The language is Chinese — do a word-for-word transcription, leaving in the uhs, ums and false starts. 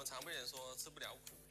常被人说吃不了苦，